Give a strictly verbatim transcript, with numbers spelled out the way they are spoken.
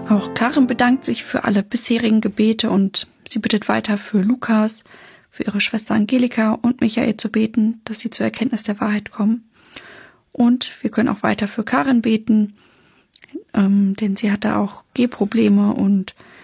Auch Karin bedankt sich für alle bisherigen Gebete und sie bittet weiter für Lukas, für ihre Schwester Angelika und Michael zu beten, dass sie zur Erkenntnis der Wahrheit kommen. Und wir können auch weiter für Karin beten, ähm, denn sie hatte auch Gehprobleme und